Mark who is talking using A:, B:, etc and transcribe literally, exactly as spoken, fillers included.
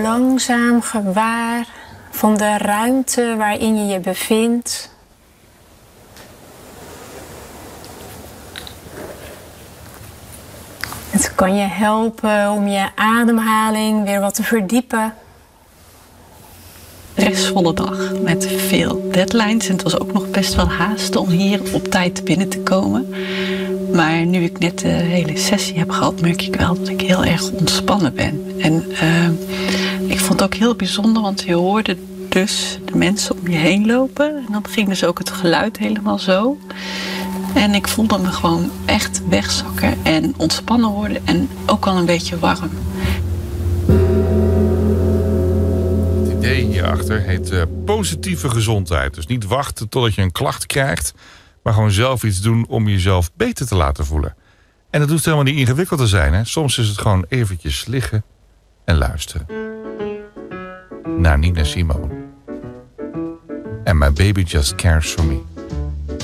A: Langzaam gewaar van de ruimte waarin je je bevindt. Het kan je helpen om je ademhaling weer wat te verdiepen.
B: Stressvolle dag met veel deadlines. En het was ook nog best wel haast om hier op tijd binnen te komen. Maar nu ik net de hele sessie heb gehad, merk ik wel dat ik heel erg ontspannen ben. En uh, ik vond het ook heel bijzonder, want je hoorde dus de mensen om je heen lopen. En dan ging dus ook het geluid helemaal zo. En ik voelde me gewoon echt wegzakken en ontspannen worden en ook al een beetje warm.
C: Het idee hierachter heet uh, positieve gezondheid. Dus niet wachten totdat je een klacht krijgt, maar gewoon zelf iets doen om jezelf beter te laten voelen. En dat hoeft helemaal niet ingewikkeld te zijn. Hè? Soms is het gewoon eventjes liggen en luisteren. Naar Nina Simone. And My Baby Just Cares For Me.